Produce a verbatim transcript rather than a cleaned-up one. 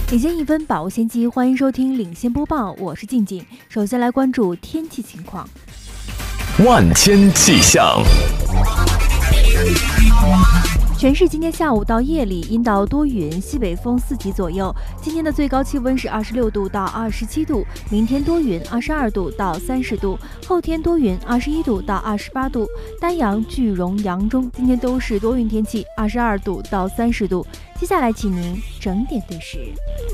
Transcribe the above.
领先一分，把握先机，欢迎收听领先播报，我是静静。首先来关注天气情况。 万千气象。 全市今天下午到夜里阴到多云，西北风四级左右。今天的最高气温是二十六度到二十七度，明天多云，二十二度到三十度，后天多云，二十一度到二十八度。丹阳、句容、扬中今天都是多云天气，二十二度到三十度。接下来请您整点对时。